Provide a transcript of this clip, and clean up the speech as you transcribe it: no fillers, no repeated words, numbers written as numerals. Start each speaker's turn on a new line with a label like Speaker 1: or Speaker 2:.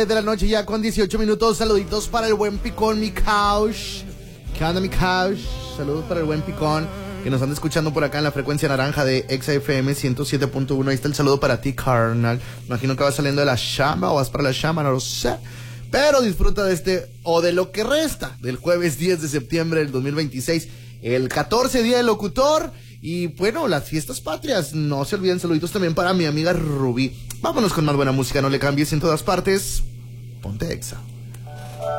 Speaker 1: de la noche ya con 18 minutos. Saluditos para el buen Picón, mi couch. ¿Qué onda, mi couch? Saludos para el buen Picón, que nos anda escuchando por acá en la frecuencia naranja de XFM 107.1. Ahí está el saludo para ti, carnal. Imagino que vas saliendo de la chamba o vas para la chamba, no lo sé. Pero disfruta de este o de lo que resta del jueves 10 de septiembre del 2026. El 14 día del locutor. Y bueno, las fiestas patrias. No se olviden, saluditos también para mi amiga Rubí. Vámonos con más buena música, no le cambies en todas partes. Ponte Exa.